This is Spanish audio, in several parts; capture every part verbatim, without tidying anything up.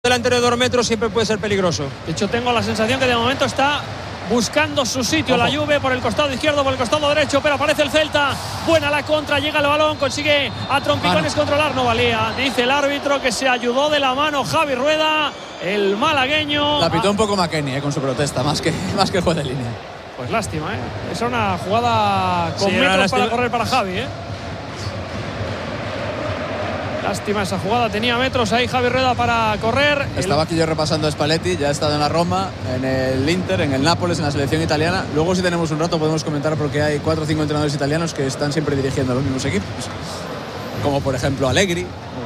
delantero de dos metros siempre puede ser peligroso. De hecho, tengo la sensación que de momento está buscando su sitio. Ojo. La Juve por el costado izquierdo, por el costado derecho, pero aparece el Celta. Buena la contra, llega el balón, consigue a trompicones controlar, no valía. Dice el árbitro que se ayudó de la mano Javi Rueda, el malagueño. La pitó un poco McKennie eh, con su protesta, más que, más que el juez de línea. Pues lástima, ¿eh? Es una jugada con sí, metros para correr para Javi, ¿eh? Lástima esa jugada, tenía metros ahí Javi Rueda para correr. Estaba aquí yo repasando a Spalletti, ya ha estado en la Roma, en el Inter, en el Nápoles, en la selección italiana. Luego, si tenemos un rato, podemos comentar porque hay cuatro o cinco entrenadores italianos que están siempre dirigiendo a los mismos equipos, como por ejemplo Allegri.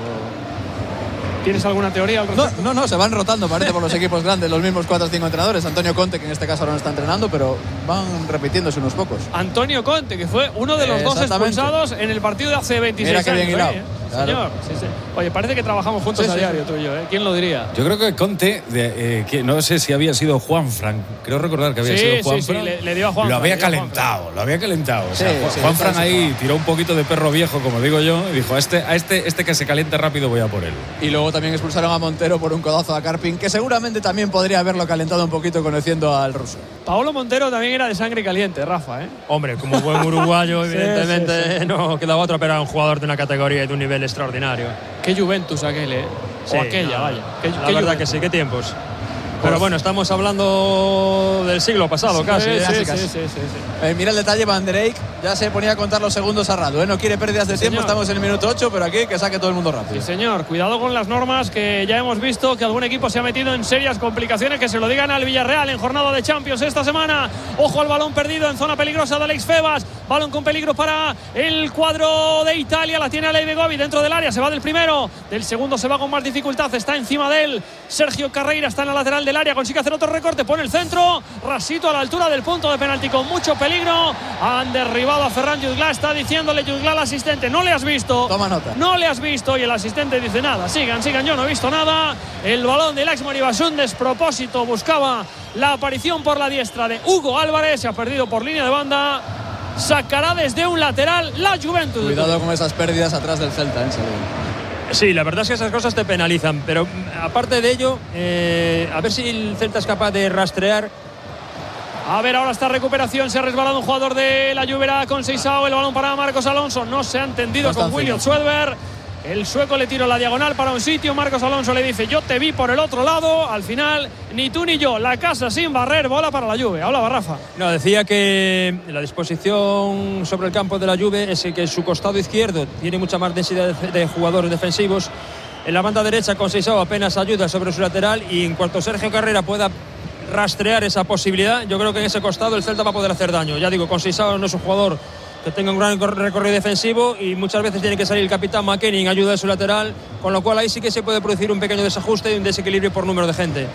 ¿Tienes alguna teoría al respecto? No, no, no, se van rotando, parece, por los equipos grandes, los mismos cuatro o cinco entrenadores. Antonio Conte, que en este caso ahora no está entrenando, pero van repitiéndose unos pocos. Antonio Conte, que fue uno de los dos expulsados en el partido de hace veintiséis Mira años. Bien hilado. ¿eh? Claro. Señor, sí, sí. Oye, parece que trabajamos juntos sí, a diario, sí. tú y yo, ¿eh? ¿Quién lo diría? Yo creo que Conte, de, eh, que no sé si había sido Juanfran, creo recordar que había sí, sido Juanfran. Sí, sí, le, le dio a Juanfran. Lo había calentado, lo había calentado. O sea, sí, Juan, sí, Juanfran sí, ahí sí. tiró un poquito de perro viejo, como digo yo, y dijo, a este, a este, este que se caliente rápido voy a por él. Y luego también expulsaron a Montero por un codazo a Karpin, que seguramente también podría haberlo calentado un poquito conociendo al ruso. Paolo Montero también era de sangre caliente, Rafa, ¿eh? Hombre, como buen uruguayo, evidentemente sí, sí, sí. no quedaba otro, pero era un jugador de una categoría y de un nivel extraordinario. Qué Juventus aquel, ¿eh? Sí, o aquella, no, vaya. Qué, la qué verdad Juventus. que sí, qué tiempos. Pero bueno, estamos hablando del siglo pasado, sí, casi. Sí, casi, sí, casi. sí, sí, sí, sí. Eh, mira el detalle, Van der Eyck ya se ponía a contar los segundos a Radu, ¿eh? No quiere pérdidas de sí, tiempo, señor. estamos en el minuto ocho, pero aquí que saque todo el mundo rápido. Sí, señor, cuidado con las normas, que ya hemos visto que algún equipo se ha metido en serias complicaciones, que se lo digan al Villarreal en jornada de Champions esta semana. Ojo al balón perdido en zona peligrosa de Alex Febas, balón con peligro para el cuadro de Italia, la tiene Alei Begovi dentro del área, se va del primero, del segundo se va con más dificultad, está encima de él Sergio Carreira, está en la lateral del área, consigue hacer otro recorte, pone el centro, rasito a la altura del punto de penalti con mucho peligro. Han derribado a Ferran Jutgla, está diciéndole Jutgla al asistente, no le has visto, toma nota, no le has visto, y el asistente dice nada, sigan, sigan, yo no he visto nada. El balón del Ajax Moribas, un despropósito, buscaba la aparición por la diestra de Hugo Álvarez, se ha perdido por línea de banda, sacará desde un lateral la Juventus. Cuidado con esas pérdidas atrás del Celta, en serio. Sí, la verdad es que esas cosas te penalizan, pero aparte de ello, eh, a ver si el Celta es capaz de rastrear. A ver, ahora esta recuperación, se ha resbalado un jugador de la Juve con Seisao, el balón para Marcos Alonso, no se ha entendido con William Swedberg. El sueco le tiró la diagonal para un sitio, Marcos Alonso le dice yo te vi por el otro lado, al final ni tú ni yo, la casa sin barrer, bola para la Juve. Hablaba Rafa. No, decía que la disposición sobre el campo de la Juve es que su costado izquierdo tiene mucha más densidad de, de jugadores defensivos. En la banda derecha con Seisao apenas ayuda sobre su lateral, y en cuanto Sergio Carrera pueda rastrear esa posibilidad, yo creo que en ese costado el Celta va a poder hacer daño. Ya digo, con Seisao no es un jugador que tenga un gran recorrido defensivo y muchas veces tiene que salir el capitán McKennie en ayuda de su lateral, con lo cual ahí sí que se puede producir un pequeño desajuste y un desequilibrio por número de gente.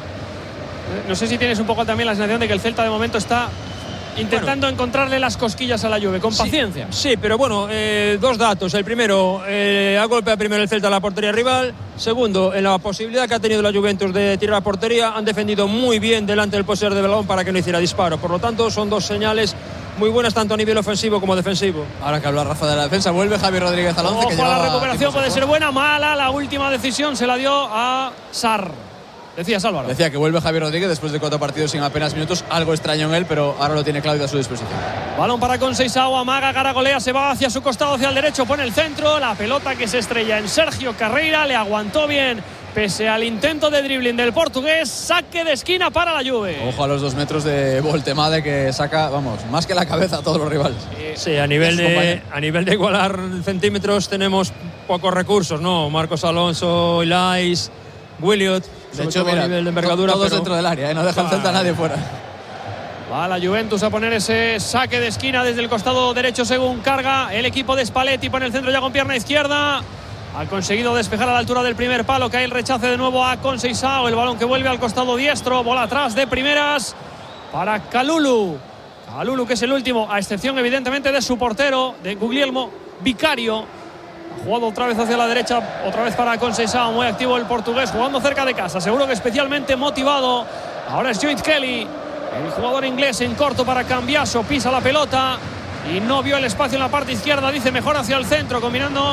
No sé si tienes un poco también la sensación de que el Celta de momento está intentando bueno, encontrarle las cosquillas a la Juve, con sí, paciencia. Sí, pero bueno, eh, dos datos. El primero, eh, ha golpeado primero el Celta a la portería rival. Segundo, en la posibilidad que ha tenido la Juventus de tirar a portería, han defendido muy bien delante del poseedor de balón para que no hiciera disparo. Por lo tanto, son dos señales muy buenas tanto a nivel ofensivo como defensivo. Ahora que habla Rafa de la defensa, vuelve Javi Rodríguez al once. Ojo, que a la recuperación puede ser buena, mala. La última decisión se la dio a Sarr. Decías, Álvaro. Decía que vuelve Javi Rodríguez después de cuatro partidos sin apenas minutos, algo extraño en él, pero ahora lo tiene Claudio a su disposición. Balón para Conceição, amaga, garagolea, se va hacia su costado, hacia el derecho, pone el centro, la pelota que se estrella en Sergio Carreira, le aguantó bien pese al intento de dribbling del portugués, saque de esquina para la Juve. Ojo a los dos metros de Voltemade, que saca, vamos, más que la cabeza a todos los rivales. Sí, a nivel de, a nivel de igualar centímetros tenemos pocos recursos, ¿no? Marcos Alonso, Ilais, Williot. De hecho, mira, nivel de envergadura, todos pero... dentro del área, ¿eh? No deja el Celta a nadie fuera. Va la Juventus a poner ese saque de esquina desde el costado derecho según carga el equipo de Spalletti, pone el centro ya con pierna izquierda. Ha conseguido despejar a la altura del primer palo, que hay el rechace de nuevo a Conceição, el balón que vuelve al costado diestro, bola atrás de primeras para Kalulu. Kalulu, que es el último, a excepción evidentemente de su portero, de Guglielmo Vicario. Ha jugado otra vez hacia la derecha, otra vez para Conceição, muy activo el portugués, jugando cerca de casa, seguro que especialmente motivado. Ahora es Joint Kelly, el jugador inglés en corto para Cambiaso, pisa la pelota y no vio el espacio en la parte izquierda, dice mejor hacia el centro, combinando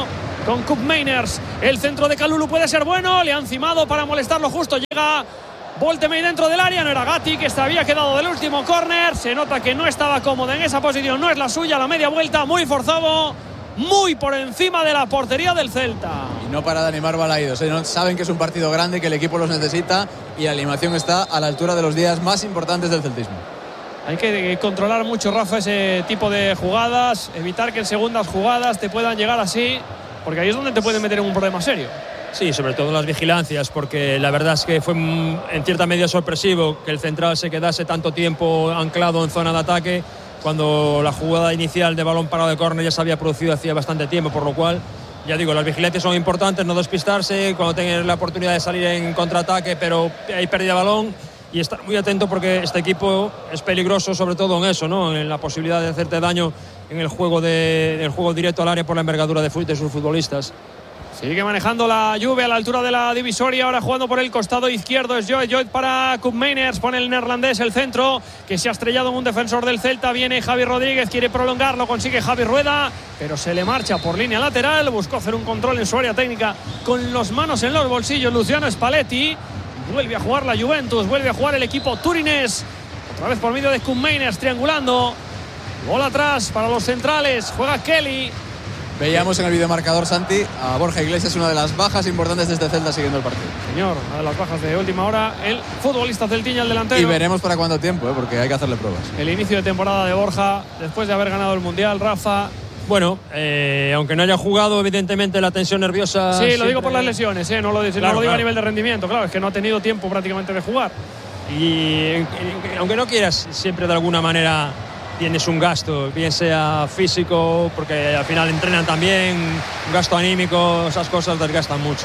con Koop Meiners. El centro de Kalulu puede ser bueno. Le han cimado para molestarlo justo. Llega Voltemey dentro del área. No era Gatti, que se había quedado del último córner. Se nota que no estaba cómodo en esa posición. No es la suya. La media vuelta muy forzado, muy por encima de la portería del Celta. Y no para de animar Balaídos, ¿eh? Saben que es un partido grande, que el equipo los necesita y la animación está a la altura de los días más importantes del celtismo. Hay que controlar mucho, Rafa, ese tipo de jugadas, evitar que en segundas jugadas te puedan llegar así, porque ahí es donde te pueden meter en un problema serio. Sí, sobre todo las vigilancias, porque la verdad es que fue en cierta medida sorpresivo que el central se quedase tanto tiempo anclado en zona de ataque, cuando la jugada inicial de balón parado de córner ya se había producido hacía bastante tiempo, por lo cual, ya digo, las vigilancias son importantes, no despistarse cuando tengan la oportunidad de salir en contraataque, pero hay pérdida de balón, y estar muy atento porque este equipo es peligroso, sobre todo en eso, ¿no? En la posibilidad de hacerte daño en el juego, de, en el juego directo al área por la envergadura de, de sus futbolistas. Sigue manejando la Juve a la altura de la divisoria, ahora jugando por el costado izquierdo. Es Joy, Joy para Koop Meiners, pone el neerlandés el centro, que se ha estrellado en un defensor del Celta. Viene Javi Rodríguez, quiere prolongarlo, consigue Javi Rueda, pero se le marcha por línea lateral. Buscó hacer un control en su área técnica con las manos en los bolsillos Luciano Spalletti. Vuelve a jugar la Juventus, vuelve a jugar el equipo turinés, otra vez por medio de Koop Meiners, triangulando. Bola atrás para los centrales, juega Kelly. Veíamos en el videomarcador, Santi, a Borja Iglesias, una de las bajas importantes de este Celta siguiendo el partido. Señor, una de las bajas de última hora, el futbolista celtiña, el delantero. Y veremos para cuánto tiempo, ¿eh? Porque hay que hacerle pruebas. El inicio de temporada de Borja, después de haber ganado el Mundial, Rafa. Bueno, eh, aunque no haya jugado, evidentemente la tensión nerviosa... Sí, siempre... lo digo por las lesiones, ¿eh? no lo, claro, no lo digo claro. a nivel de rendimiento, claro, es que no ha tenido tiempo prácticamente de jugar. Y aunque no quieras, siempre de alguna manera tienes un gasto, bien sea físico, porque al final entrenan también, un gasto anímico, esas cosas desgastan mucho.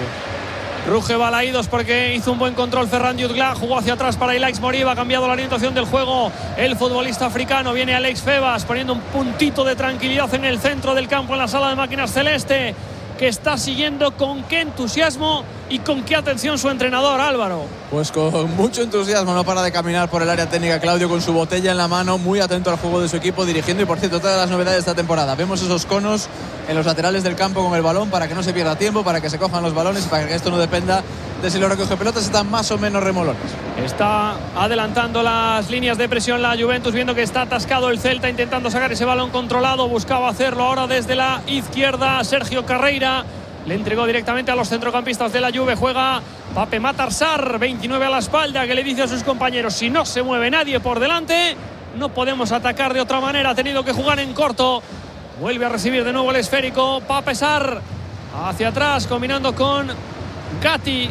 Ruge Balaídos porque hizo un buen control Ferran Jutgla, jugó hacia atrás para Ilaix Moriba, ha cambiado la orientación del juego el futbolista africano. Viene Alex Febas poniendo un puntito de tranquilidad en el centro del campo, en la sala de máquinas celeste, que está siguiendo con qué entusiasmo y con qué atención su entrenador, Álvaro. Pues con mucho entusiasmo, no para de caminar por el área técnica Claudio con su botella en la mano, muy atento al juego de su equipo, dirigiendo. Y por cierto, todas las novedades de esta temporada, vemos esos conos en los laterales del campo con el balón para que no se pierda tiempo, para que se cojan los balones y para que esto no dependa de si los recoge pelotas están más o menos remolones. Está adelantando las líneas de presión la Juventus, viendo que está atascado el Celta, intentando sacar ese balón controlado, buscaba hacerlo ahora desde la izquierda Sergio Carreira. Le entregó directamente a los centrocampistas de la Juve. Juega Pape Matar Sarr, veintinueve a la espalda, que le dice a sus compañeros: si no se mueve nadie por delante, no podemos atacar de otra manera. Ha tenido que jugar en corto. Vuelve a recibir de nuevo el esférico Pape Sarr hacia atrás, combinando con Gatti.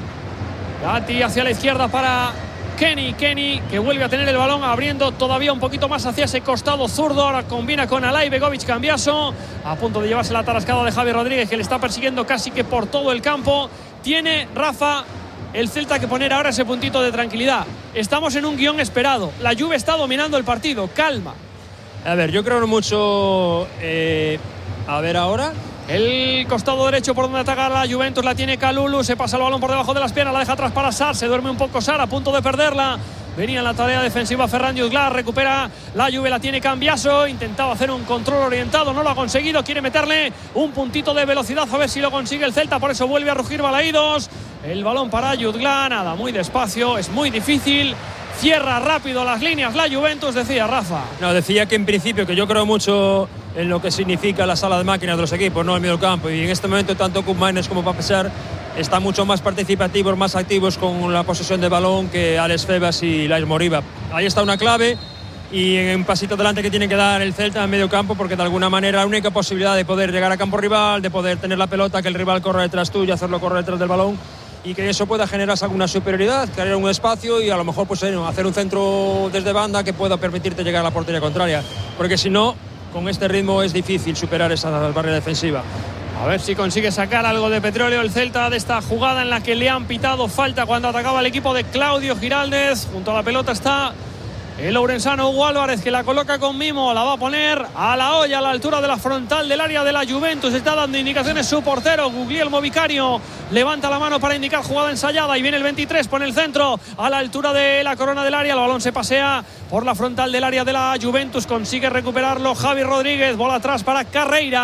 Gatti hacia la izquierda para Kenny. Kenny que vuelve a tener el balón, abriendo todavía un poquito más hacia ese costado zurdo. Ahora combina con Alay Begovic Cambiaso, a punto de llevarse la tarascada de Javi Rodríguez, que le está persiguiendo casi que por todo el campo. Tiene, Rafa, el Celta que poner ahora ese puntito de tranquilidad. Estamos en un guión esperado. La Juve está dominando el partido. Calma. A ver, yo creo mucho... Eh, a ver ahora... El costado derecho por donde ataca la Juventus la tiene Kalulu, se pasa el balón por debajo de las piernas, la deja atrás para Sarr, se duerme un poco Sarr, a punto de perderla. Venía en la tarea defensiva Ferran Jutgla, recupera la Juve, la tiene Cambiaso, intentaba hacer un control orientado, no lo ha conseguido, quiere meterle un puntito de velocidad, a ver si lo consigue el Celta, por eso vuelve a rugir Balaídos. El balón para Jutgla, nada, muy despacio, es muy difícil. Cierra rápido las líneas la Juventus, decía Rafa. No, decía que en principio, que yo creo mucho en lo que significa la sala de máquinas de los equipos, no el medio campo, y en este momento tanto Koop Meiners como Pape Sarr están mucho más participativos, más activos con la posesión de balón que Alex Febas y Ilaix Moriba. Ahí está una clave, y en un pasito adelante que tiene que dar el Celta en medio campo, porque de alguna manera la única posibilidad de poder llegar a campo rival, de poder tener la pelota, que el rival corra detrás tuyo, hacerlo correr detrás del balón, y que eso pueda generarse alguna superioridad, crear un espacio y a lo mejor pues, hacer un centro desde banda que pueda permitirte llegar a la portería contraria, porque si no, con este ritmo es difícil superar esa barrera defensiva. A ver si consigue sacar algo de petróleo el Celta de esta jugada en la que le han pitado falta cuando atacaba el equipo de Claudio Giraldez. Junto a la pelota está el ourensano Hugo Álvarez, que la coloca con mimo, la va a poner a la olla a la altura de la frontal del área de la Juventus. Está dando indicaciones su portero Guglielmo Vicario, levanta la mano para indicar jugada ensayada y viene el veintitrés, pone el centro a la altura de la corona del área. El balón se pasea por la frontal del área de la Juventus, consigue recuperarlo Javi Rodríguez, bola atrás para Carreira.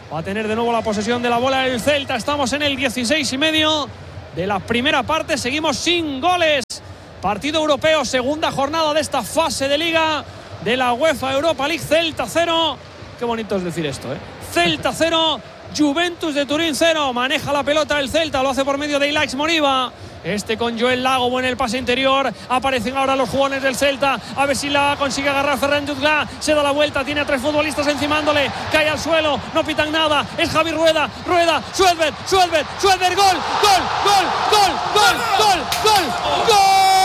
Va a tener de nuevo la posesión de la bola el Celta. Estamos en el dieciséis y medio de la primera parte. Seguimos sin goles. Partido europeo, segunda jornada de esta fase de liga de la UEFA Europa League. Celta cero. Qué bonito es decir esto, ¿eh? Celta cero, Juventus de Turín cero. Maneja la pelota el Celta, lo hace por medio de Ilaix Moriba. Este con Joel Lago en el pase interior. Aparecen ahora los jugadores del Celta. A ver si la consigue agarrar Ferran Jutgla. Se da la vuelta, tiene a tres futbolistas encimándole. Cae al suelo, no pitan nada. Es Javi Rueda, Rueda, Suelver, Suelver, Suelver. Gol, gol, gol, gol, gol, gol, gol, gol.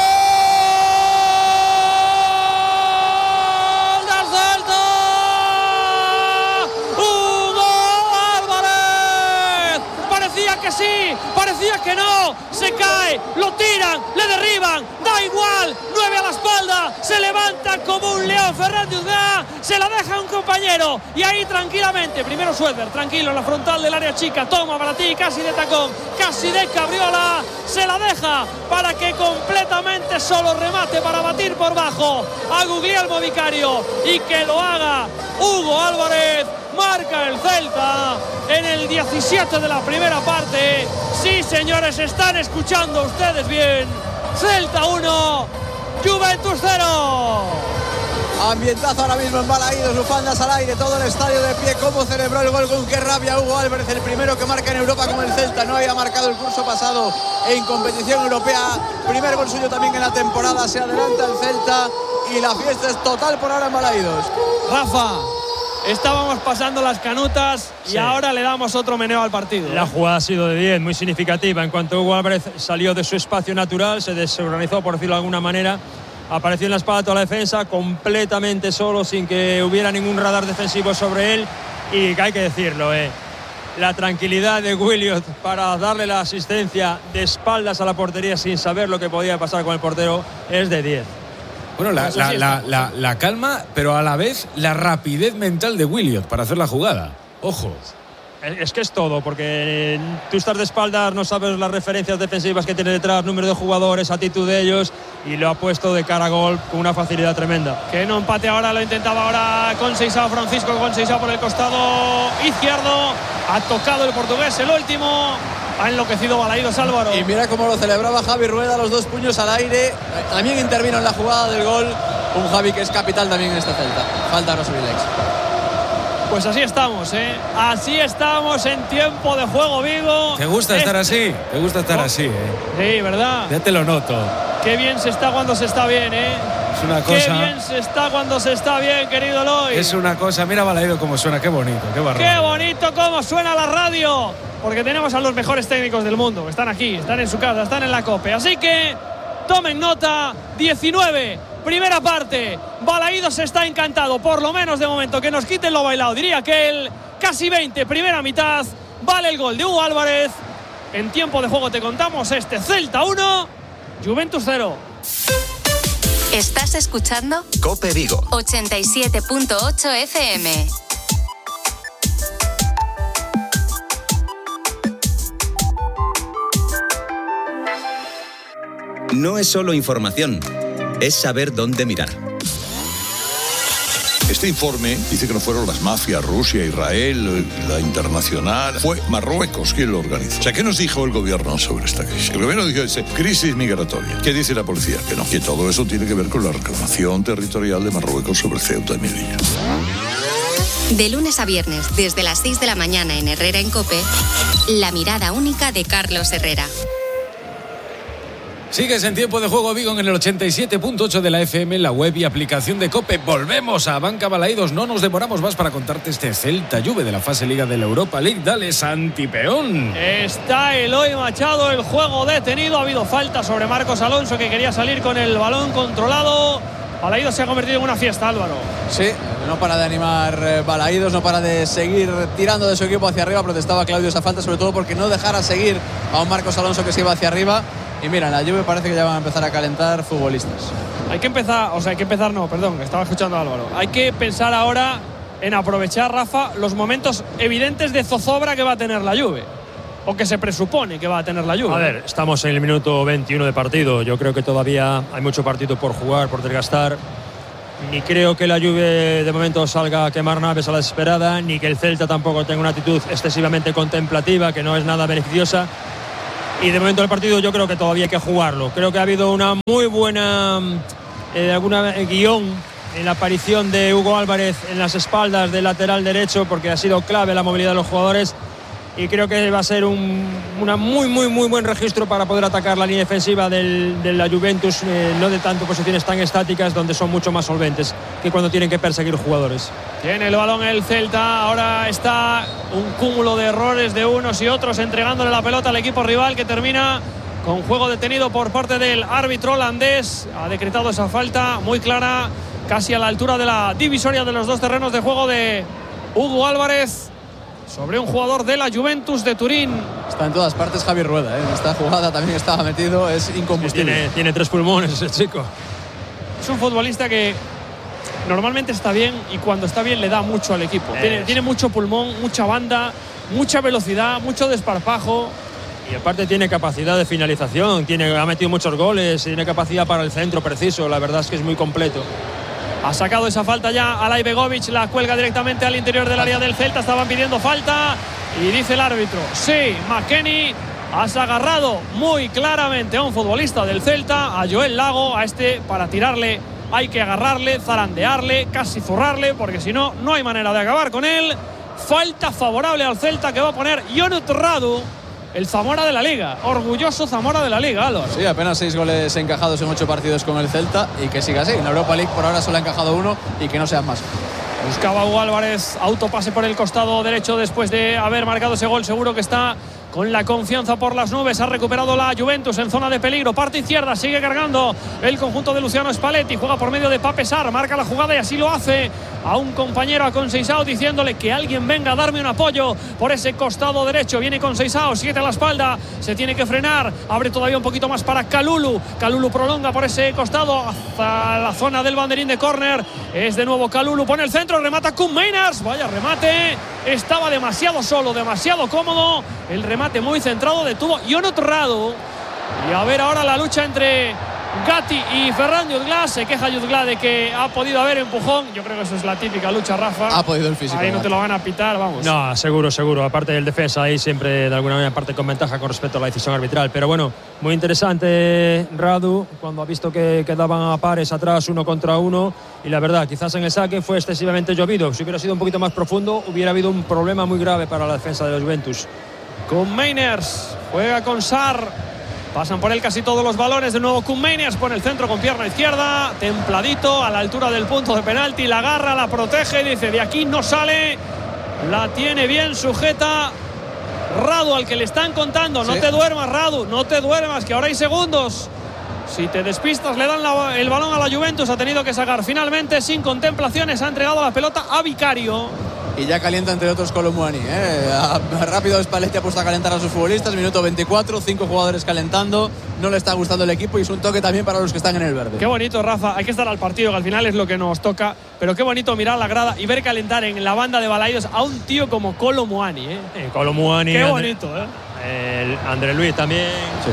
Que sí, parecía que no, se cae, lo tiran, le derriban, da igual, nueve a la espalda, se levanta como un león Ferran Jutgla, se la deja a un compañero y ahí tranquilamente, primero Suelver, tranquilo en la frontal del área chica, toma para ti, casi de tacón, casi de cabriola, se la deja para que completamente solo remate para batir por bajo a Guglielmo Vicario y que lo haga Hugo Álvarez. Marca el Celta en el diecisiete de la primera parte. Sí, señores, están escuchando ustedes bien. Celta uno, Juventus cero. Ambientazo ahora mismo en Balaídos, bufandas al aire, todo el estadio de pie. Cómo celebró el gol, con qué rabia Hugo Álvarez, el primero que marca en Europa como el Celta. No había marcado el curso pasado en competición europea. Primer gol suyo también en la temporada. Se adelanta el Celta y la fiesta es total por ahora en Balaídos. Rafa, estábamos pasando las canutas y sí, ahora le damos otro meneo al partido. La jugada ha sido de diez, muy significativa. En cuanto Hugo Álvarez salió de su espacio natural, se desorganizó, por decirlo de alguna manera, apareció en la espalda toda la defensa, completamente solo, sin que hubiera ningún radar defensivo sobre él. Y hay que decirlo, eh, la tranquilidad de Williot para darle la asistencia de espaldas a la portería sin saber lo que podía pasar con el portero es de diez. Bueno, la, la, la, la, la calma, pero a la vez la rapidez mental de Williot para hacer la jugada. Ojo. Es que es todo, porque tú estás de espaldas, no sabes las referencias defensivas que tiene detrás, número de jugadores, actitud de ellos, y lo ha puesto de cara a gol con una facilidad tremenda. Que no empate ahora, lo intentaba ahora con Seixao, Francisco con Seixao por el costado izquierdo. Ha tocado el portugués, el último. Ha enloquecido Balaídos, Álvaro. Y mira cómo lo celebraba Javi Rueda, los dos puños al aire. También intervino en la jugada del gol un Javi que es capital también en este Celta. Falta Rosso Vilex. Pues así estamos, ¿eh? Así estamos en tiempo de juego, Vigo. ¿Te gusta estar así? ¿Te gusta estar oh. así, eh? Sí, ¿verdad? Ya te lo noto. Qué bien se está cuando se está bien, ¿eh? Es una cosa... Qué bien se está cuando se está bien, querido Eloy. Es una cosa... Mira Balaídos cómo suena, qué bonito, qué barro. Qué bonito cómo suena la radio. Porque tenemos a los mejores técnicos del mundo. Están aquí, están en su casa, están en la COPE. Así que tomen nota, diecinueve, primera parte. Balaídos está encantado, por lo menos de momento, que nos quiten lo bailado. Diría que el casi veinte, primera mitad. Vale el gol de Hugo Álvarez. En tiempo de juego te contamos este Celta uno, Juventus cero. Estás escuchando COPE Vigo ochenta y siete punto ocho F M. No es solo información, es saber dónde mirar. Este informe dice que no fueron las mafias, Rusia, Israel, la internacional. Fue Marruecos quien lo organizó. O sea, ¿qué nos dijo el gobierno sobre esta crisis? El gobierno dijo, dice, crisis migratoria. ¿Qué dice la policía? Que no. Que todo eso tiene que ver con la reclamación territorial de Marruecos sobre Ceuta y Melilla. De lunes a viernes, desde las seis de la mañana en Herrera en COPE, la mirada única de Carlos Herrera. Sigues en tiempo de juego, Vigo, en el ochenta y siete punto ocho de la F M, la web y aplicación de COPE. Volvemos a Banca Balaídos, no nos demoramos más para contarte este Celta Juve de la fase Liga de la Europa League. Dale, Santi Peón. Está Eloy Machado, el juego detenido. Ha habido falta sobre Marcos Alonso, que quería salir con el balón controlado. Balaídos se ha convertido en una fiesta, Álvaro. Sí, no para de animar Balaídos, no para de seguir tirando de su equipo hacia arriba. Protestaba Claudio esa falta, sobre todo porque no dejara seguir a un Marcos Alonso que se iba hacia arriba. Y mira, en la Juve parece que ya van a empezar a calentar futbolistas. Hay que empezar, o sea, hay que empezar, no, perdón, que estaba escuchando a Álvaro. Hay que pensar ahora en aprovechar, Rafa, los momentos evidentes de zozobra que va a tener la Juve. O que se presupone que va a tener la Juve. A ver, estamos en el minuto veintiuno de partido. Yo creo que todavía hay mucho partido por jugar, por desgastar. Ni creo que la Juve de momento salga a quemar naves a la desesperada, ni que el Celta tampoco tenga una actitud excesivamente contemplativa, que no es nada beneficiosa. Y de momento el partido yo creo que todavía hay que jugarlo. Creo que ha habido una muy buena eh, alguna eh, guión en la aparición de Hugo Álvarez en las espaldas del lateral derecho, porque ha sido clave la movilidad de los jugadores. Y creo que va a ser un una muy, muy, muy buen registro para poder atacar la línea defensiva del, de la Juventus, eh, no de tanto posiciones tan estáticas, donde son mucho más solventes que cuando tienen que perseguir jugadores. Tiene el balón el Celta, ahora está un cúmulo de errores de unos y otros, entregándole la pelota al equipo rival, que termina con juego detenido por parte del árbitro holandés. Ha decretado esa falta muy clara, casi a la altura de la divisoria de los dos terrenos de juego de Hugo Álvarez sobre un jugador de la Juventus de Turín. Está en todas partes Javi Rueda, ¿eh? En esta jugada también estaba metido, es incombustible. Sí, tiene, tiene tres pulmones ese chico. Es un futbolista que normalmente está bien, y cuando está bien le da mucho al equipo. Tiene, tiene mucho pulmón, mucha banda, mucha velocidad, mucho desparpajo. Y aparte tiene capacidad de finalización, tiene, ha metido muchos goles, tiene capacidad para el centro preciso. La verdad es que es muy completo. Ha sacado esa falta ya Alay Begovic, la cuelga directamente al interior del área del Celta. Estaban pidiendo falta y dice el árbitro: sí, McKennie, has agarrado muy claramente a un futbolista del Celta, a Joel Lago. A este, para tirarle hay que agarrarle, zarandearle, casi zurrarle, porque si no, no hay manera de acabar con él. Falta favorable al Celta que va a poner Yonut Radu, el Zamora de la Liga. Orgulloso Zamora de la Liga, Álvaro. Sí, apenas seis goles encajados en ocho partidos con el Celta, y que siga así. En la Europa League por ahora solo ha encajado uno, y que no sean más. Buscaba Hugo Álvarez, autopase por el costado derecho después de haber marcado ese gol. Seguro que está con la confianza por las nubes. Ha recuperado la Juventus en zona de peligro. Parte izquierda, sigue cargando el conjunto de Luciano Spalletti. Juega por medio de Pape Sarr, marca la jugada y así lo hace a un compañero, a Conceição, diciéndole que alguien venga a darme un apoyo por ese costado derecho. Viene Conceição, siete a la espalda, se tiene que frenar, abre todavía un poquito más para Kalulu. Kalulu prolonga por ese costado hasta la zona del banderín de córner. Es de nuevo Kalulu, pone el centro, remata Koen Meiners. Vaya remate, estaba demasiado solo, demasiado cómodo. El remate muy centrado, detuvo Yonut Radu. Y a ver ahora la lucha entre Gatti y Ferran Jutgla. Se queja Jutgla de que ha podido haber empujón. Yo creo que eso es la típica lucha, Rafa. Ha podido el físico. Ahí no te lo van a pitar, vamos. No, seguro, seguro. Aparte del defensa ahí siempre de alguna manera parte con ventaja con respecto a la decisión arbitral. Pero bueno, muy interesante Radu cuando ha visto que quedaban a pares atrás uno contra uno. Y la verdad, quizás en el saque fue excesivamente llovido. Si hubiera sido un poquito más profundo, hubiera habido un problema muy grave para la defensa de la Juventus. Koen Meiners juega con Sarr. Pasan por él casi todos los balones. De nuevo Koen Meiners pone el centro con pierna izquierda, templadito, a la altura del punto de penalti. La agarra, la protege, dice: de aquí no sale. La tiene bien sujeta Radu, al que le están contando: no sí. te duermas, Radu, no te duermas, que ahora hay segundos. Si te despistas, le dan la, el balón a la Juventus. Ha tenido que sacar finalmente, sin contemplaciones, ha entregado la pelota a Vicario. Y ya calienta entre otros Kolo Muani, ¿eh? Rápido Spalletti ha puesto a calentar a sus futbolistas. Minuto veinticuatro, cinco jugadores calentando. No le está gustando el equipo, y es un toque también para los que están en el verde. Qué bonito, Rafa. Hay que estar al partido, que al final es lo que nos toca. Pero qué bonito mirar la grada y ver calentar en la banda de Balaidos a un tío como Kolo Muani, ¿eh? eh Kolo Muani. Qué André, bonito, ¿eh? El André Luiz también. Sí.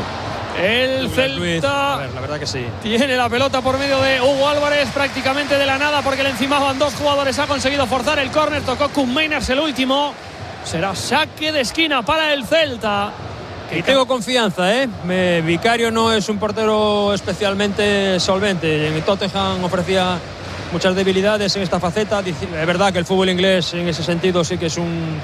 El Celta, a ver, la verdad que sí, tiene la pelota por medio de Hugo Álvarez, prácticamente de la nada, porque le encimaban dos jugadores. Ha conseguido forzar el córner, tocó Koen Meiners el último. Será saque de esquina para el Celta. Y tengo confianza, ¿eh? Me, Vicario no es un portero especialmente solvente. En Tottenham ofrecía muchas debilidades en esta faceta. Es verdad que el fútbol inglés en ese sentido sí que es un,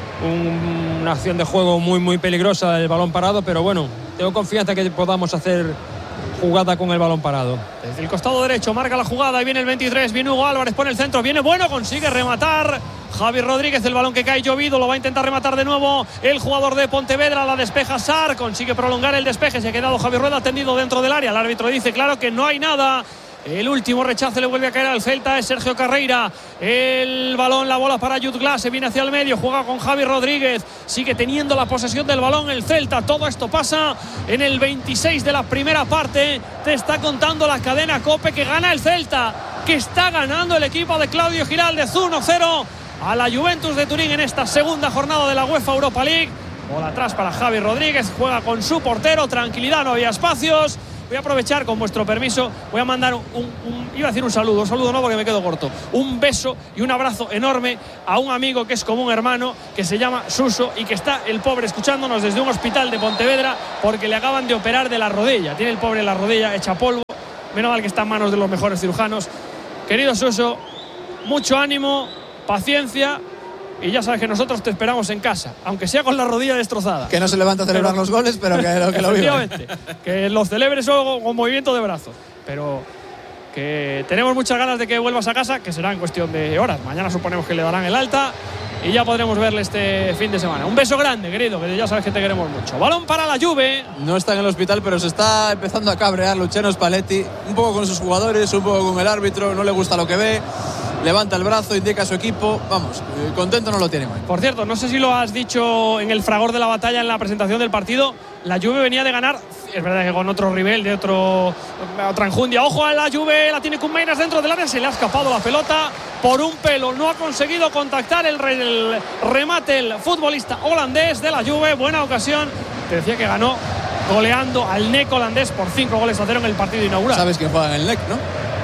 un, una acción de juego muy, muy peligrosa, el balón parado, pero bueno, tengo confianza que podamos hacer jugada con el balón parado. Desde el costado derecho marca la jugada, y viene el veintitrés, viene Hugo Álvarez, pone el centro, viene bueno, consigue rematar Javi Rodríguez, el balón que cae llovido, lo va a intentar rematar de nuevo el jugador de Pontevedra, la despeja Sarr, consigue prolongar el despeje, se ha quedado Javi Rueda tendido dentro del área, el árbitro dice claro que no hay nada. El último rechazo le vuelve a caer al Celta, es Sergio Carreira. El balón, la bola para Jutgla, se viene hacia el medio, juega con Javi Rodríguez, sigue teniendo la posesión del balón el Celta. Todo esto pasa en el veintiséis de la primera parte. Te está contando la cadena COPE que gana el Celta, que está ganando el equipo de Claudio Giraldez uno cero a la Juventus de Turín en esta segunda jornada de la UEFA Europa League. Bola atrás para Javi Rodríguez, juega con su portero, tranquilidad, no había espacios. voy a aprovechar, con vuestro permiso, voy a mandar un, un iba a decir un saludo, un saludo no porque me quedo corto, un beso y un abrazo enorme a un amigo que es como un hermano, que se llama Suso y que está el pobre escuchándonos desde un hospital de Pontevedra porque le acaban de operar de la rodilla. Tiene el pobre la rodilla hecha polvo. Menos mal que está en manos de los mejores cirujanos. Querido Suso, mucho ánimo, paciencia. Y ya sabes que nosotros te esperamos en casa, aunque sea con la rodilla destrozada. Que no se levanta a celebrar pero, los goles, pero que, lo, que lo viva. Efectivamente, que los celebres luego con movimiento de brazos. Pero que tenemos muchas ganas de que vuelvas a casa, que será en cuestión de horas. Mañana suponemos que le darán el alta y ya podremos verle este fin de semana. Un beso grande, querido, que ya sabes que te queremos mucho. Balón para la Juve. No está en el hospital, pero se está empezando a cabrear Luciano Spalletti, un poco con sus jugadores, un poco con el árbitro, no le gusta lo que ve. Levanta el brazo, indica a su equipo. Vamos, contento no lo tiene mal. Por cierto, no sé si lo has dicho en el fragor de la batalla en la presentación del partido. La Juve venía de ganar, es verdad que con otro rival, de otro, otra enjundia. Ojo a la Juve, la tiene Koeman dentro del área. Se le ha escapado la pelota por un pelo. No ha conseguido contactar el, el remate el futbolista holandés de la Juve. Buena ocasión. Te decía que ganó goleando al N E C holandés por cinco goles a cero en el partido inaugural. ¿Sabes quién juega en el N E C, no?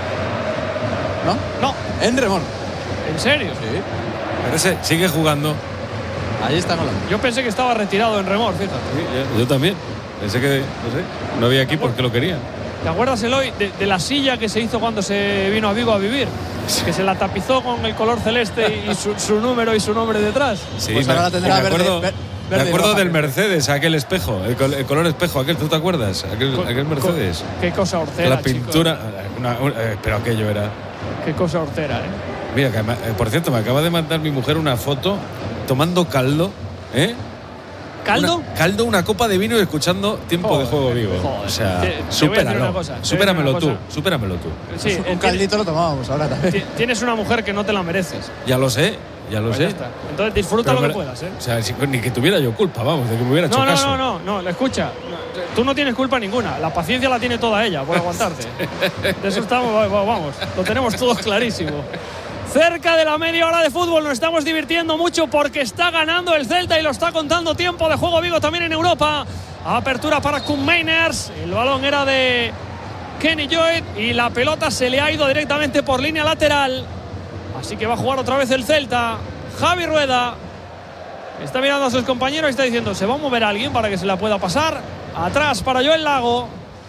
¿No? No. En Remón. ¿En serio? Sí. Pero ese sigue jugando. Ahí está Holanda. Yo pensé que estaba retirado en Remor, fíjate. Sí, yo, yo también. Pensé que, no sé, no había aquí porque lo quería. ¿Te acuerdas, Eloy, de, de la silla que se hizo cuando se vino a Vigo a vivir? Que se la tapizó con el color celeste y su, su número y su nombre detrás. Sí, pues ahora la tendrá me acuerdo, verde, me verde acuerdo roja, del Mercedes, aquel espejo, el, col, el color espejo, aquel, ¿tú te acuerdas? Aquel, Co, aquel Mercedes. Co, qué cosa hortera, la pintura, una, una, eh, pero aquello era. Qué cosa hortera, ¿eh? Mira, que, eh, por cierto, me acaba de mandar mi mujer una foto tomando caldo, ¿eh? ¿Caldo? Una, caldo, una copa de vino y escuchando Tiempo joder, de Juego Vivo. Joder, o sea, te, te supéralo. Cosa, supéramelo tú, supéramelo tú. Sí, un caldito lo tomábamos ahora también. Tienes una mujer que no te la mereces. Ya lo sé, ya lo pues sé. Ya está. Entonces disfruta pero lo me, que puedas, ¿eh? O sea, si, ni que tuviera yo culpa, vamos, de que me hubiera hecho no, no, caso. No, no, no, no, escucha. Tú no tienes culpa ninguna. La paciencia la tiene toda ella por aguantarte. De eso estamos, vamos, lo tenemos todos clarísimo. Cerca de la media hora de fútbol, nos estamos divirtiendo mucho porque está ganando el Celta y lo está contando Tiempo de Juego Vigo también en Europa. Apertura para Koeman. El balón era de Kenny Lloyd y la pelota se le ha ido directamente por línea lateral. Así que va a jugar otra vez el Celta. Javi Rueda está mirando a sus compañeros y está diciendo: ¿se va a mover alguien para que se la pueda pasar? Atrás para Joel Lago.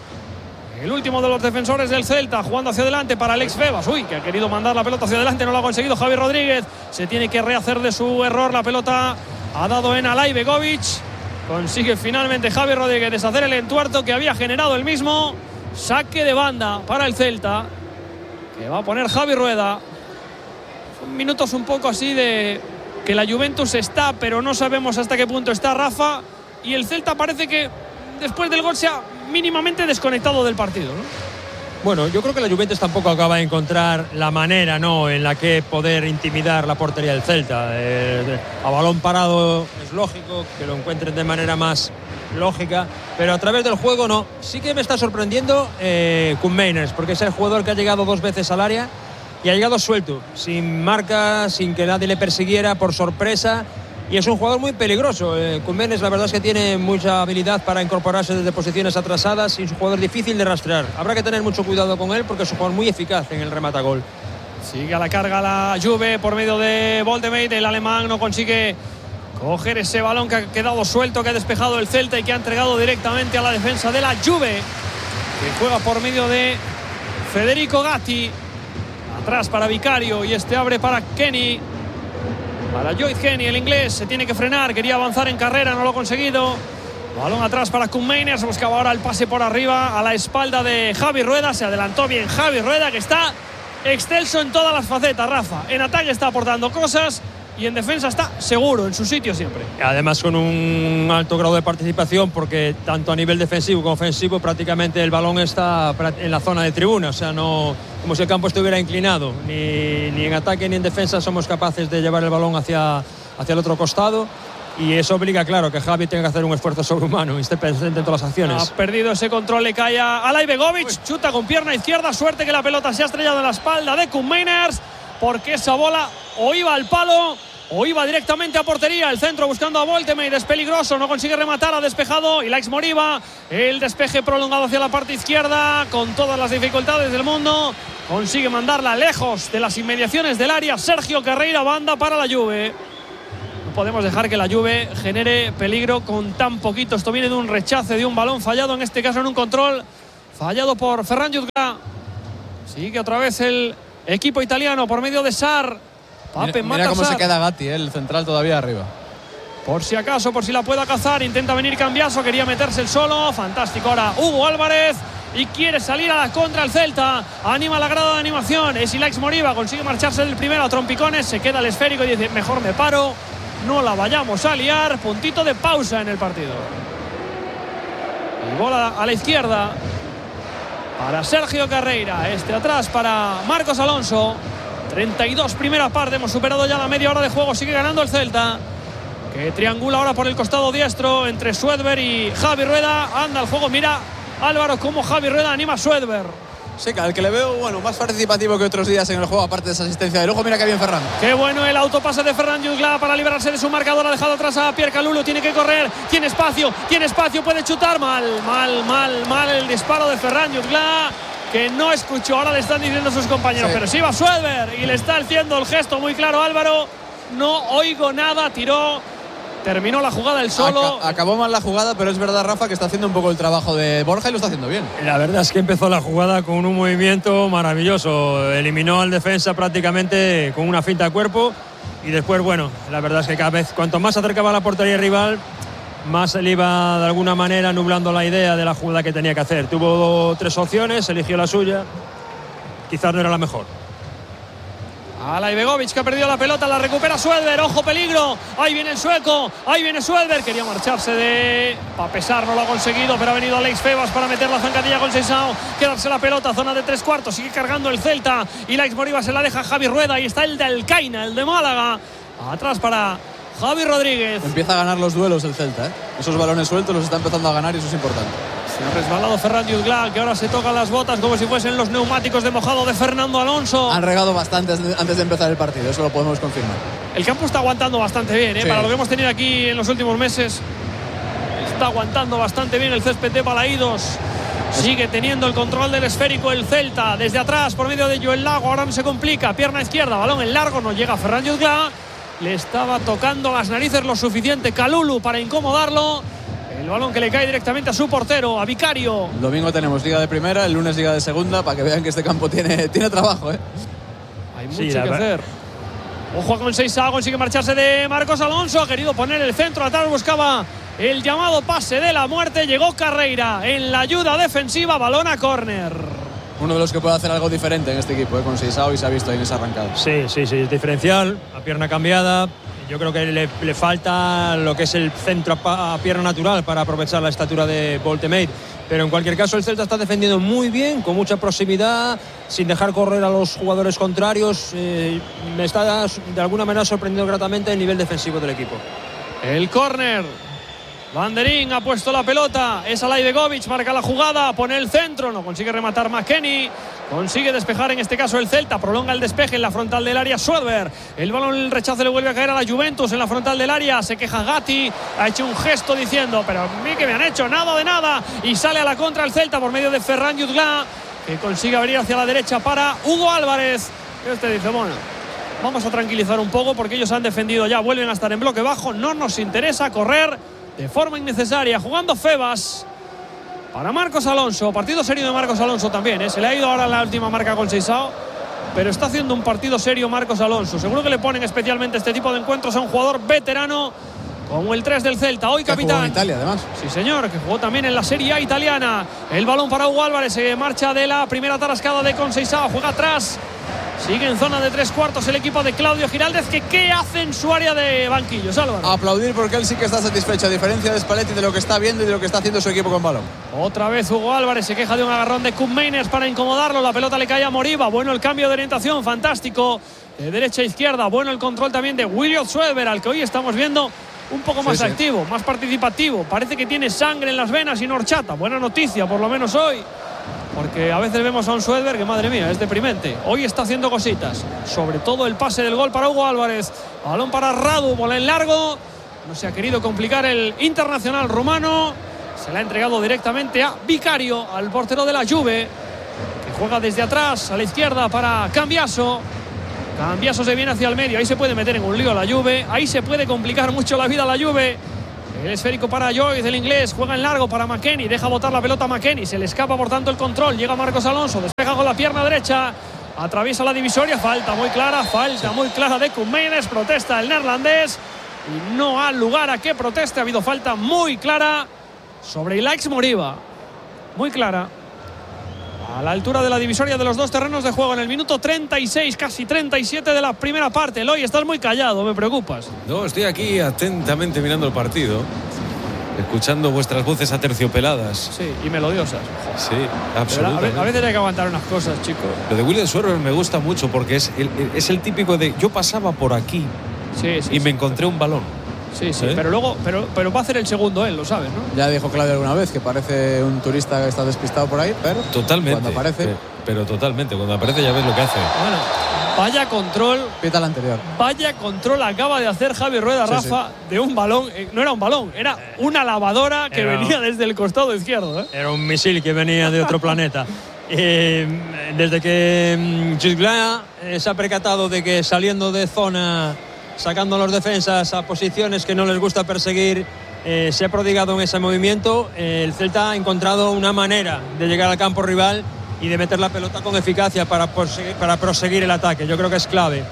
El último de los defensores del Celta, jugando hacia adelante para Alex Febas. Uy, que ha querido mandar la pelota hacia adelante, no lo ha conseguido Javi Rodríguez. Se tiene que rehacer de su error. La pelota ha dado en Alay Begovic. Consigue finalmente Javi Rodríguez deshacer el entuerto que había generado el mismo. Saque de banda para el Celta, que va a poner Javi Rueda. Son minutos un poco así de que la Juventus está, pero no sabemos hasta qué punto está Rafa. Y el Celta parece que después del gol se ha mínimamente desconectado del partido, ¿no? Bueno, yo creo que la Juventus tampoco acaba de encontrar la manera, ¿no?, en la que poder intimidar la portería del Celta. Eh, a balón parado es lógico que lo encuentren de manera más lógica, pero a través del juego no. Sí que me está sorprendiendo eh, Koeman, porque es el jugador que ha llegado dos veces al área y ha llegado suelto, sin marca, sin que nadie le persiguiera, por sorpresa. Y es un jugador muy peligroso. Eh, Koeman, la verdad es que tiene mucha habilidad para incorporarse desde posiciones atrasadas y es un jugador difícil de rastrear. Habrá que tener mucho cuidado con él porque es un jugador muy eficaz en el remate a gol. Sigue a la carga la Juve por medio de Voldemade. El alemán no consigue coger ese balón que ha quedado suelto, que ha despejado el Celta y que ha entregado directamente a la defensa de la Juve, que juega por medio de Federico Gatti. Atrás para Vicario y este abre para Kenny. Para Lloyd Kenny, el inglés, se tiene que frenar, quería avanzar en carrera, no lo ha conseguido. Balón atrás para Koeman, se buscaba ahora el pase por arriba a la espalda de Javi Rueda. Se adelantó bien Javi Rueda, que está excelso en todas las facetas, Rafa. En ataque está aportando cosas y en defensa está seguro, en su sitio siempre. Además con un alto grado de participación, porque tanto a nivel defensivo como ofensivo prácticamente el balón está en la zona de tribuna, o sea, no como si el campo estuviera inclinado, ni, ni en ataque ni en defensa somos capaces de llevar el balón hacia, hacia el otro costado, y eso obliga, claro, que Javi tenga que hacer un esfuerzo sobrehumano y esté presente en todas las acciones. Ha perdido ese control, le cae a Alay Begovic, chuta con pierna izquierda, suerte que la pelota se ha estrellado en la espalda de Koeman, porque esa bola o iba al palo o iba directamente a portería. El centro buscando a Voltemade, es peligroso, no consigue rematar, ha despejado Ilaix Moriba. El despeje prolongado hacia la parte izquierda con todas las dificultades del mundo. Consigue mandarla lejos de las inmediaciones del área. Sergio Carreira, banda para la Juve. No podemos dejar que la Juve genere peligro con tan poquito. Esto viene de un rechace, de un balón fallado, en este caso en un control fallado por Ferran Jutgla. Sigue otra vez el equipo italiano por medio de Sarr. Pape, mira, mira cómo Sarr. se queda Gatti, ¿eh? El central todavía arriba. Por si acaso, por si la pueda cazar, intenta venir Cambiaso, quería meterse el solo. Fantástico ahora Hugo Álvarez. Y quiere salir a la contra el Celta. Anima la grada de animación. Es Ilaix Moriba. Consigue marcharse del primero a trompicones. Se queda el esférico y dice: mejor me paro. No la vayamos a liar. Puntito de pausa en el partido. Y bola a la izquierda para Sergio Carreira. Este atrás para Marcos Alonso. treinta y dos primera parte. Hemos superado ya la media hora de juego. Sigue ganando el Celta, que triangula ahora por el costado diestro entre Suedberg y Javi Rueda. Anda el juego. Mira Álvaro cómo Javi Rueda anima a Suedberg. Sí, al que le veo, bueno, más participativo que otros días en el juego, aparte de esa asistencia de lujo. Mira qué bien Ferran. Qué bueno el autopase de Ferran Jutgla para liberarse de su marcador. Ha dejado atrás a Pierre Kalulu. Tiene que correr. Tiene espacio. Tiene espacio. Puede chutar. Mal, mal, mal, mal el disparo de Ferran Jutgla, que no escuchó. Ahora le están diciendo sus compañeros. Sí. Pero sí va Suedberg y le está haciendo el gesto muy claro Álvaro. No oigo nada. Tiró. Terminó la jugada el solo. Ac acabó mal la jugada, pero es verdad, Rafa, que está haciendo un poco el trabajo de Borja y lo está haciendo bien. La verdad es que empezó la jugada con un movimiento maravilloso. Eliminó al defensa prácticamente con una finta de cuerpo. Y después, bueno, la verdad es que cada vez, cuanto más se acercaba a la portería rival, más se le iba de alguna manera nublando la idea de la jugada que tenía que hacer. Tuvo tres opciones, eligió la suya. Quizás no era la mejor. Ala Ibegovic, que ha perdido la pelota, la recupera Suedberg. Ojo, peligro. Ahí viene el sueco. Ahí viene Suedberg. Quería marcharse de Papesar, no lo ha conseguido, pero ha venido Alex Febas para meter la zancadilla con Seisao. Quedarse la pelota, zona de tres cuartos. Sigue cargando el Celta. Y Ilaix Moriba se la deja a Javi Rueda. Ahí está el de Alcaina, el de Málaga. Atrás para Javi Rodríguez. Empieza a ganar los duelos el Celta, ¿eh? Esos balones sueltos los está empezando a ganar y eso es importante. Se ha resbalado Ferran Jutgla, que ahora se tocan las botas como si fuesen los neumáticos de mojado de Fernando Alonso. Han regado bastante antes de empezar el partido, eso lo podemos confirmar. El campo está aguantando bastante bien, ¿eh? Sí. Para lo que hemos tenido aquí en los últimos meses. Está aguantando bastante bien el césped de Balaídos. Sigue teniendo el control del esférico el Celta. Desde atrás, por medio de Joel Lago, ahora no se complica. Pierna izquierda, balón en largo, no llega Ferran Jutgla. Le estaba tocando las narices lo suficiente Kalulu para incomodarlo. El balón que le cae directamente a su portero, a Vicario. El domingo tenemos Liga de Primera, el lunes Liga de Segunda, para que vean que este campo tiene, tiene trabajo, ¿eh? Hay mucho sí, que hacer. Ojo con Seisao, consigue marcharse de Marcos Alonso. Ha querido poner el centro atrás, buscaba el llamado pase de la muerte. Llegó Carreira en la ayuda defensiva, balón a córner. Uno de los que puede hacer algo diferente en este equipo, ¿eh? Con Seisao, y se ha visto ahí en esa arrancada. Sí, sí, sí, es diferencial, a pierna cambiada. Yo creo que le, le falta lo que es el centro a, a pierna natural para aprovechar la estatura de Voltemade. Pero en cualquier caso el Celta está defendiendo muy bien, con mucha proximidad, sin dejar correr a los jugadores contrarios. Eh, me está de alguna manera sorprendiendo gratamente el nivel defensivo del equipo. El córner. Banderín ha puesto la pelota. Es Alay Begovic, marca la jugada, pone el centro, no consigue rematar McKennie. Consigue despejar en este caso el Celta, prolonga el despeje en la frontal del área Suedberg. El balón, el rechazo le vuelve a caer a la Juventus en la frontal del área. Se queja Gatti, ha hecho un gesto diciendo: pero a mí que me han hecho nada de nada. Y sale a la contra el Celta por medio de Ferran Jutgla, que consigue abrir hacia la derecha para Hugo Álvarez. Y este dice: bueno, vamos a tranquilizar un poco porque ellos han defendido ya, vuelven a estar en bloque bajo. No nos interesa correr de forma innecesaria. Jugando Febas para Marcos Alonso, partido serio de Marcos Alonso también, ¿eh? Se le ha ido ahora la última marca con Seisao, pero está haciendo un partido serio Marcos Alonso. Seguro que le ponen especialmente este tipo de encuentros a un jugador veterano como el tres del Celta, hoy capitán. Que jugó en Italia, además. Sí, señor, que jugó también en la Serie A italiana. El balón para Hugo Álvarez, se marcha de la primera tarascada de Conceição, juega atrás. Sigue en zona de tres cuartos el equipo de Claudio Giraldez, que ¿qué hace en su área de banquillos, Álvaro? Aplaudir, porque él sí que está satisfecho, a diferencia de Spalletti, de lo que está viendo y de lo que está haciendo su equipo con balón. Otra vez Hugo Álvarez se queja de un agarrón de Koop Meiners para incomodarlo. La pelota le cae a Moriba. Bueno el cambio de orientación, fantástico. De derecha a izquierda, bueno el control también de William Suedberg, al que hoy estamos viendo un poco más sí, activo, sí. más participativo. Parece que tiene sangre en las venas y no horchata. Buena noticia, por lo menos hoy. porque a veces vemos a un Suedberg que, madre mía, es deprimente. Hoy está haciendo cositas, sobre todo el pase del gol para Hugo Álvarez. Balón para Radu, bola en largo. No se ha querido complicar el internacional rumano. Se la ha entregado directamente a Vicario, al portero de la Juve, que juega desde atrás a la izquierda para Cambiaso. Cambiaso se viene hacia el medio. Ahí se puede meter en un lío la Juve. Ahí se puede complicar mucho la vida a la Juve. El esférico para Joyce, el inglés. Juega en largo para McKennie. Deja botar la pelota a McKennie. Se le escapa por tanto el control. Llega Marcos Alonso. Despeja con la pierna derecha. Atraviesa la divisoria. Falta muy clara. Falta muy clara de Koeman. Protesta el neerlandés. Y no ha lugar a que proteste. Ha habido falta muy clara sobre Ilaix Moriba. Muy clara. A la altura de la divisoria de los dos terrenos de juego en el minuto treinta y seis, casi treinta y siete de la primera parte. Eloy, estás muy callado, me preocupas. No, estoy aquí atentamente mirando el partido, escuchando vuestras voces aterciopeladas. Sí, y melodiosas. Sí, absolutamente. A veces hay que aguantar unas cosas, chicos. Lo de William Suerber me gusta mucho porque es el, es el típico de yo pasaba por aquí sí, sí, y sí. me encontré un balón. Sí, sí, ¿Eh? pero luego pero, pero va a hacer el segundo él, lo sabes, ¿no? Ya dijo Claudio alguna vez que parece un turista que está despistado por ahí, pero totalmente, cuando aparece... Pero, pero totalmente, cuando aparece ya ves lo que hace. Bueno, vaya control... Pita el anterior. Vaya control acaba de hacer Javi Rueda, sí, Rafa, sí. de un balón. Eh, no era un balón, era una lavadora que era, venía desde el costado izquierdo, ¿eh? Era un misil que venía de otro planeta. Eh, desde que Jutgla eh, se ha percatado de que saliendo de zona, sacando a los defensas a posiciones que no les gusta perseguir, eh, se ha prodigado en ese movimiento, eh, el Celta ha encontrado una manera de llegar al campo rival y de meter la pelota con eficacia para proseguir, para proseguir el ataque. Yo creo que es clave.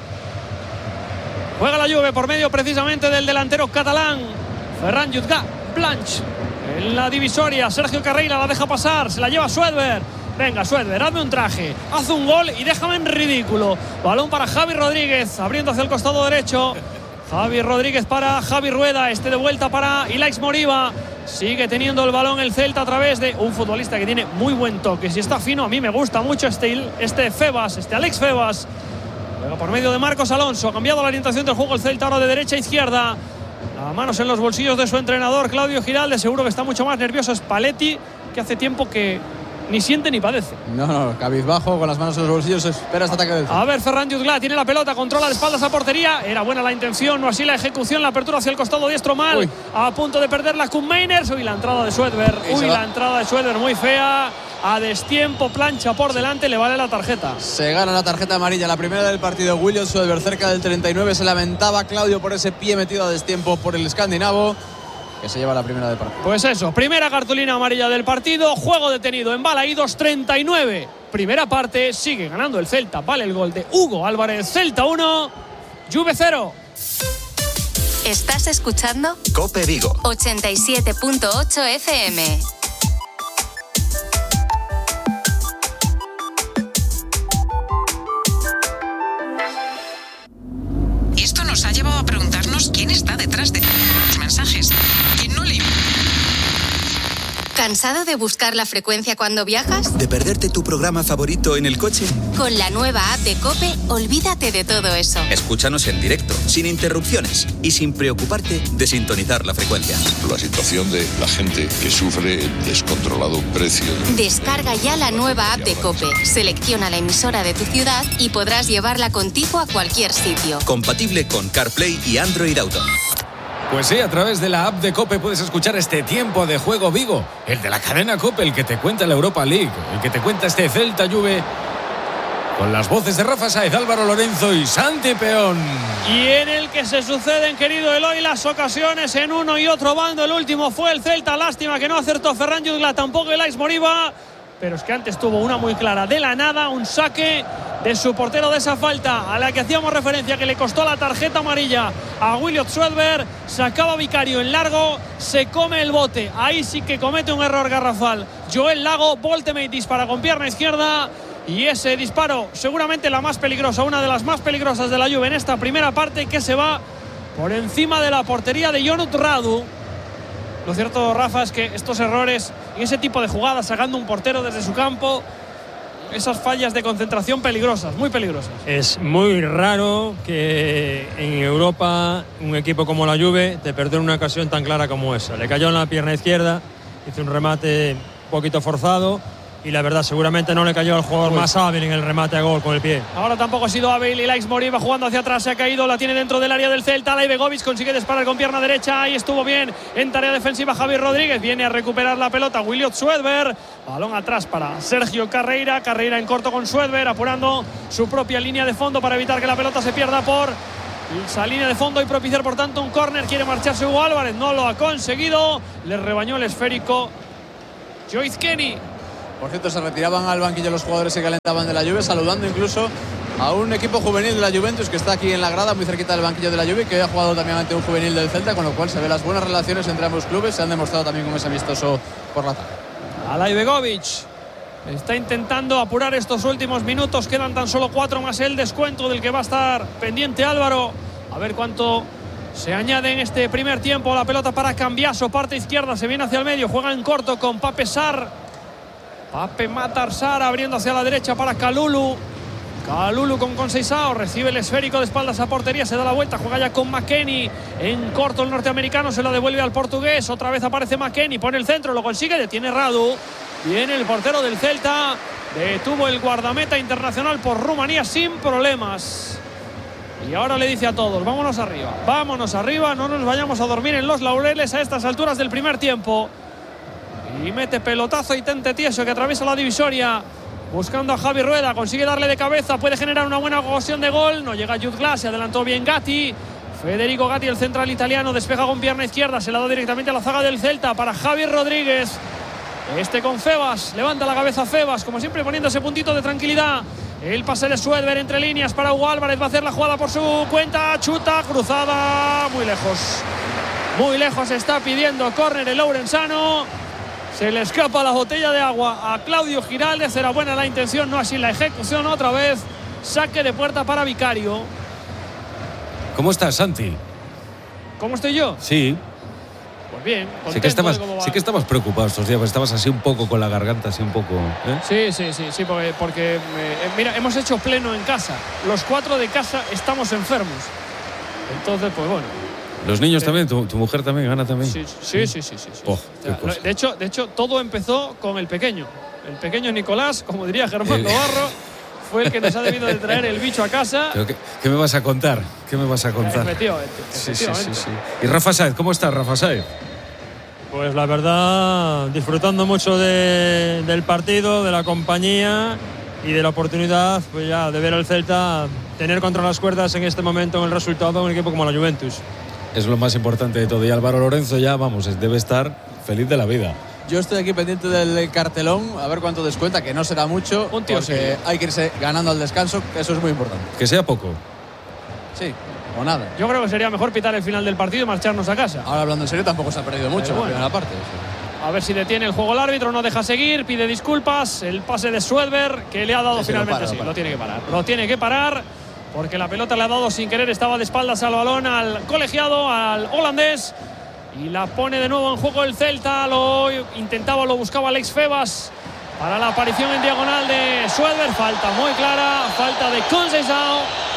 Juega la Juve por medio precisamente del delantero catalán Ferran Jutgla. Blanch en la divisoria. Sergio Carreira la deja pasar, se la lleva Suedberg. Venga, Suedberg, hazme un traje, haz un gol y déjame en ridículo. Balón para Javi Rodríguez, abriendo hacia el costado derecho. Javi Rodríguez para Javi Rueda, este de vuelta para Ilaix Moriba. Sigue teniendo el balón el Celta a través de un futbolista que tiene muy buen toque. Si está fino, a mí me gusta mucho este, este Febas, este Alex Febas. Luego por medio de Marcos Alonso, ha cambiado la orientación del juego el Celta ahora de derecha a izquierda. Las manos en los bolsillos de su entrenador Claudio Giralde. Seguro que está mucho más nervioso Spalletti, que hace tiempo que ni siente ni padece. No, no, cabizbajo, con las manos en los bolsillos, espera este ataque del Celta. A ver, Ferran Jutgla tiene la pelota, controla de espaldas a portería. Era buena la intención, no así la ejecución, la apertura hacia el costado diestro mal. Uy. A punto de perder la Koeman. Uy, la entrada de Suedberg. Uy, la entrada de Suedberg muy fea. A destiempo, plancha por delante, le vale la tarjeta. Se gana la tarjeta amarilla, la primera del partido. William Suedberg cerca del treinta y nueve. Se lamentaba Claudio por ese pie metido a destiempo por el escandinavo, que se lleva la primera del partido. Pues eso, primera cartulina amarilla del partido. Juego detenido en Balaídos, treinta y nueve. Primera parte, sigue ganando el Celta. Vale el gol de Hugo Álvarez. Celta uno, Juve cero. ¿Estás escuchando? COPE Vigo ochenta y siete punto ocho F M. Esto nos ha llevado a preguntarnos quién está detrás de los mensajes. ¿Quién no le... ¿Cansado de buscar la frecuencia cuando viajas? ¿De perderte tu programa favorito en el coche? Con la nueva app de COPE, olvídate de todo eso. Escúchanos en directo, sin interrupciones y sin preocuparte de sintonizar la frecuencia. La situación de la gente que sufre el descontrolado precio. Descarga ya la nueva app de COPE, selecciona la emisora de tu ciudad y podrás llevarla contigo a cualquier sitio. Compatible con CarPlay y Android Auto. Pues sí, a través de la app de COPE puedes escuchar este tiempo de juego Vigo, el de la cadena COPE, el que te cuenta la Europa League, el que te cuenta este Celta Juve, con las voces de Rafa Sáez, Álvaro Lorenzo y Santi Peón. Y en el que se suceden, querido Eloy, las ocasiones en uno y otro bando. El último fue el Celta, lástima que no acertó Ferran Jutgla, tampoco Ilaix Moriba. Pero es que antes tuvo una muy clara de la nada, un saque de su portero de esa falta a la que hacíamos referencia, que le costó la tarjeta amarilla a William Suedberg. Sacaba Vicario en largo, se come el bote. Ahí sí que comete un error garrafal Joel Lago. Voltemate dispara con pierna izquierda y ese disparo seguramente la más peligrosa, una de las más peligrosas de la Juve en esta primera parte, que se va por encima de la portería de Jonut Radu. Lo cierto, Rafa, es que estos errores y ese tipo de jugadas sacando un portero desde su campo, esas fallas de concentración peligrosas, muy peligrosas. Es muy raro que en Europa un equipo como la Juve te perdiera una ocasión tan clara como esa. Le cayó en la pierna izquierda, hizo un remate un poquito forzado y la verdad seguramente no le cayó al jugador Uy. más hábil en el remate a gol con el pie. Ahora tampoco ha sido hábil y Laix Moriba jugando hacia atrás, se ha caído, la tiene dentro del área del Celta. Alay Begovic consigue disparar con pierna derecha, ahí estuvo bien en tarea defensiva Javi Rodríguez, viene a recuperar la pelota Williot Swedberg, balón atrás para Sergio Carreira, Carreira en corto con Swedberg, apurando su propia línea de fondo para evitar que la pelota se pierda por esa línea de fondo y propiciar por tanto un córner. Quiere marcharse Hugo Álvarez, no lo ha conseguido, le rebañó el esférico Joyce Kenny. Por cierto, se retiraban al banquillo los jugadores que calentaban de la Juve, saludando incluso a un equipo juvenil de la Juventus que está aquí en la grada, muy cerquita del banquillo de la Juve, que hoy ha jugado también ante un juvenil del Celta, con lo cual se ven las buenas relaciones entre ambos clubes, se han demostrado también con ese amistoso por la tarde. Alay Begovic está intentando apurar estos últimos minutos, quedan tan solo cuatro más el descuento del que va a estar pendiente Álvaro, a ver cuánto se añade en este primer tiempo. La pelota para Cambiaso, parte izquierda, se viene hacia el medio, juega en corto con Pape Sarr. Pape Matar Sarr abriendo hacia la derecha para Kalulu. Kalulu con Conceição, recibe el esférico de espaldas a portería, se da la vuelta, juega ya con McKennie. En corto el norteamericano, se la devuelve al portugués. Otra vez aparece McKennie, pone el centro, lo consigue, detiene Radu. Viene el portero del Celta, detuvo el guardameta internacional por Rumanía sin problemas. Y ahora le dice a todos, vámonos arriba, vámonos arriba, no nos vayamos a dormir en los laureles a estas alturas del primer tiempo. Y mete pelotazo y tente tieso que atraviesa la divisoria, buscando a Javi Rueda, consigue darle de cabeza, puede generar una buena ocasión de gol, no llega Jude Glass, se adelantó bien Gatti. Federico Gatti, el central italiano, despeja con pierna izquierda, se la da directamente a la zaga del Celta para Javi Rodríguez. Este con Febas, levanta la cabeza Febas, como siempre poniendo ese puntito de tranquilidad. El pase de Swedberg entre líneas para Hugo Álvarez, va a hacer la jugada por su cuenta, chuta, cruzada, muy lejos. Muy lejos está pidiendo córner el Lourensano. Se le escapa la botella de agua a Claudio Giraldez, era buena la intención, no así la ejecución. Otra vez, saque de puerta para Vicario. ¿Cómo estás, Santi? ¿Cómo estoy yo? Sí. Pues bien, sí que estabas, sí que estabas preocupado estos días, estabas así un poco con la garganta, así un poco. ¿eh? Sí, sí, sí, sí, porque, porque eh, mira, hemos hecho pleno en casa. Los cuatro de casa estamos enfermos. Entonces, pues bueno. Los niños eh, también, tu, tu mujer también, Ana también. Sí, sí, sí, sí, sí, sí. Oh, o sea, de hecho, de hecho, todo empezó con el pequeño. El pequeño Nicolás, como diría Germán Navarro, fue el que nos ha debido de traer el bicho a casa. ¿Qué, ¿Qué me vas a contar? ¿Qué me vas a contar? Efectivamente, sí, sí, sí, sí. ¿Y Rafa Sáez? ¿Cómo estás, Rafa Sáez? Pues la verdad, disfrutando mucho de, del partido, de la compañía y de la oportunidad, pues ya de ver al Celta tener contra las cuerdas en este momento en el resultado de un equipo como la Juventus. Es lo más importante de todo. Y Álvaro Lorenzo ya, vamos, debe estar feliz de la vida. Yo estoy aquí pendiente del cartelón, a ver cuánto descuenta, que no será mucho, un tío porque sí. Hay que irse ganando al descanso, eso es muy importante. Que sea poco. Sí, o nada. Yo creo que sería mejor pitar el final del partido y marcharnos a casa. Ahora, hablando en serio, tampoco se ha perdido mucho en bueno. la primera parte. Sí. A ver si detiene el juego el árbitro, no deja seguir, pide disculpas. El pase de Swedberg, que le ha dado sí, finalmente, lo para, sí, lo, para. lo tiene que parar. Lo tiene que parar. Porque la pelota le ha dado sin querer, estaba de espaldas al balón, al colegiado, al holandés. Y la pone de nuevo en juego el Celta. Lo intentaba, lo buscaba Alex Febas para la aparición en diagonal de Swedberg. Falta muy clara, falta de Conceição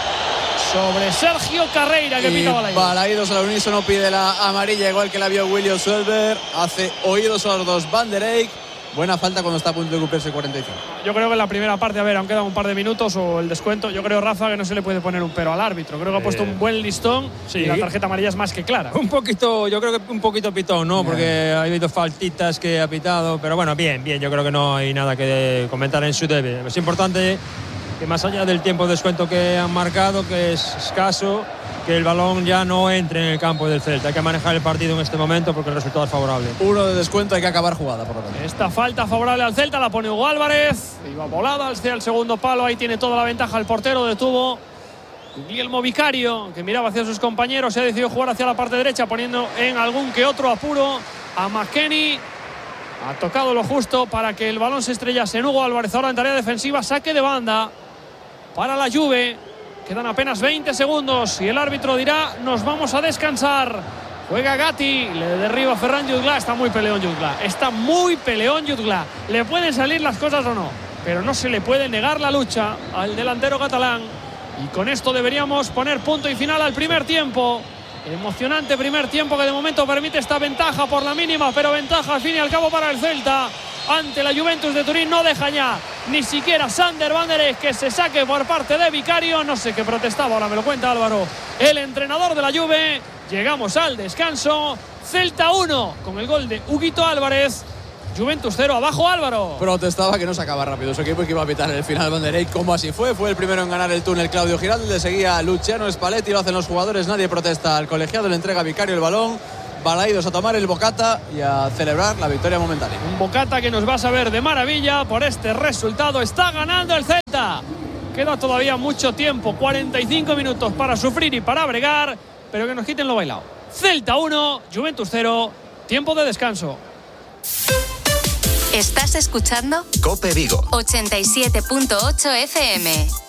sobre Sergio Carreira, que pita Balaidos. Balaidos al unísono pide la amarilla, igual que la vio William Swedberg. Hace oídos a los dos Van der Eyck. Buena falta cuando está a punto de cumplirse cuarenta y cinco. Yo creo que en la primera parte, a ver, aún quedan un par de minutos o el descuento, yo creo, Rafa, que no se le puede poner un pero al árbitro. Creo que ha puesto un buen listón sí. y la tarjeta amarilla es más que clara. Un poquito, yo creo que un poquito pitón, ¿no? Porque ha habido faltitas que ha pitado, pero bueno, bien, bien, yo creo que no hay nada que comentar en su debe. Es importante que más allá del tiempo de descuento que han marcado, que es escaso, que el balón ya no entre en el campo del Celta. Hay que manejar el partido en este momento porque el resultado es favorable. Uno de descuento, hay que acabar jugada, por lo tanto. Esta falta favorable al Celta la pone Hugo Álvarez. Iba volada hacia el segundo palo. Ahí tiene toda la ventaja el portero. Detuvo Guillermo Vicario, que miraba hacia sus compañeros. Se ha decidido jugar hacia la parte derecha, poniendo en algún que otro apuro a McKennie. Ha tocado lo justo para que el balón se estrellase en Hugo Álvarez. Ahora en tarea defensiva, saque de banda para la Juve. Quedan apenas veinte segundos y el árbitro dirá, nos vamos a descansar. Juega Gatti, le derriba Ferran Jutgla. Está muy peleón Jutgla, está muy peleón Jutgla. Le pueden salir las cosas o no, pero no se le puede negar la lucha al delantero catalán. Y con esto deberíamos poner punto y final al primer tiempo. Emocionante primer tiempo que de momento permite esta ventaja por la mínima, pero ventaja al fin y al cabo para el Celta. ante la Juventus de Turín. No deja ya ni siquiera Sander Van der Eyck que se saque por parte de Vicario. No sé qué protestaba, ahora me lo cuenta Álvaro, el entrenador de la Juve. Llegamos al descanso. Celta uno con el gol de Huguito Álvarez. Juventus cero, abajo Álvaro. Protestaba que no sacaba rápido su equipo y que iba a pitar el final Van der Eyck, como así fue. Fue el primero en ganar el túnel Claudio Giraldo, le seguía Luciano Spalletti, lo hacen los jugadores, nadie protesta al colegiado, le entrega a Vicario el balón. Balaídos a tomar el bocata y a celebrar la victoria momentánea. Un bocata que nos va a saber de maravilla por este resultado. Está ganando el Celta. Queda todavía mucho tiempo, cuarenta y cinco minutos para sufrir y para bregar, pero que nos quiten lo bailado. Celta uno, Juventus cero, tiempo de descanso. ¿Estás escuchando? COPE Vigo ochenta y siete punto ocho F M.